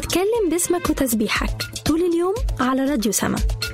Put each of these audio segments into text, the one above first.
اتكلم باسمك وتسبيحك طول اليوم على راديو سما.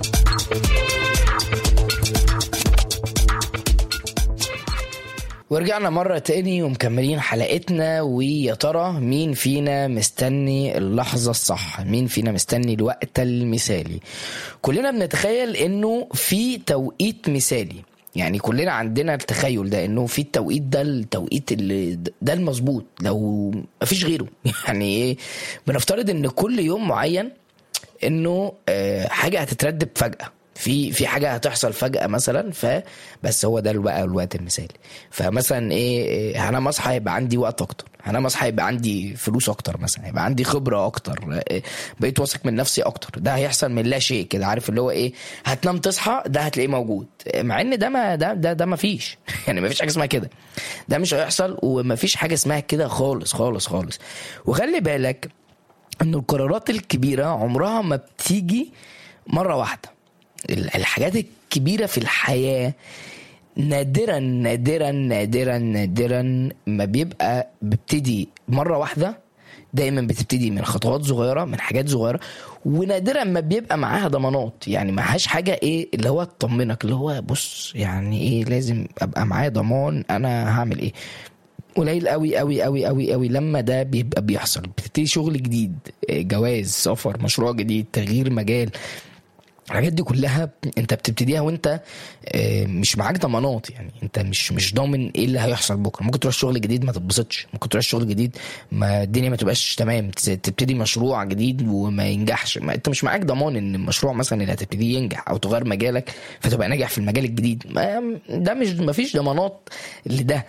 ورجعنا مرة تاني ومكملين حلقتنا. ويا ترى مين فينا مستني اللحظة الصح؟ مين فينا مستني الوقت المثالي؟ كلنا بنتخيل انه في توقيت مثالي، يعني كلنا عندنا التخيل ده انه في التوقيت ده، التوقيت اللي ده المظبوط لو مفيش غيره. يعني ايه؟ بنفترض ان كل يوم معين انه حاجة هتتردد فجأة، في حاجه هتحصل فجاه مثلا، فبس هو ده بقى الوقت المثالي. فمثلا ايه، انا مصحى يبقى عندي وقت اكتر، انا مصحى يبقى عندي فلوس اكتر، مثلا يبقى عندي خبره اكتر، بقيت واثق من نفسي اكتر. ده هيحصل من لا شيء كده، عارف اللي هو ايه، هتنام تصحى ده هتلاقيه موجود، مع ان ده ما فيش. يعني ما فيش حاجه اسمها كده، ده مش هيحصل، وما فيش حاجه اسمها كده خالص خالص خالص. وخلي بالك ان القرارات الكبيره عمرها ما بتيجي مره واحده. الحاجات الكبيرة في الحياة نادرا نادرا نادرا نادرا ما بيبقى ببتدي مرة واحدة، دايما بتبتدي من خطوات صغيرة، من حاجات صغيرة، ونادرا ما بيبقى معاها ضمانات. يعني معهاش حاجة ايه اللي هو تطمنك، اللي هو بص يعني ايه لازم ابقى معايا ضمان انا هعمل ايه. قليل قوي قوي قوي قوي قوي لما ده بيبقى بيحصل. بتبتدي شغل جديد، جواز، سفر، مشروع جديد، تغيير مجال، الحاجات دي كلها انت بتبتديها وانت مش معاك ضمانات. يعني انت مش ضامن ايه اللي هيحصل بكره. ممكن تروح شغل جديد ما تتبسطش، ممكن تروح شغل جديد ما الدنيا ما تبقاش تمام، تبتدي مشروع جديد وما ينجحش. ما انت مش معاك ضمان ان المشروع مثلا اللي هتبتديه ينجح، او تغير مجالك فتبقى ناجح في المجال الجديد. ده ما فيش ضمانات لده.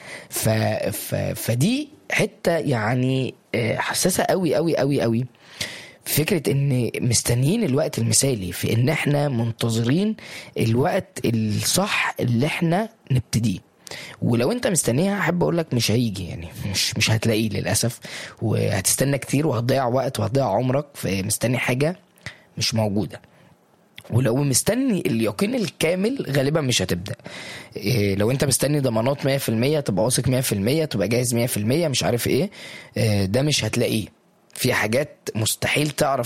فدي حته يعني حساسه قوي قوي قوي قوي. فكرة ان مستنيين الوقت المثالي، في ان احنا منتظرين الوقت الصح اللي احنا نبتديه. ولو انت مستنيها احب اقولك مش هيجي، يعني مش هتلاقيه للأسف، وهتستنى كتير وهتضيع وقت وهتضيع عمرك في مستني حاجة مش موجودة. ولو مستني اليقين الكامل غالبا مش هتبدأ. لو انت مستني ضمانات 100% تبقى واثق 100%، تبقى جاهز 100%، مش عارف ايه، ده مش هتلاقيه. في حاجات مستحيل تعرف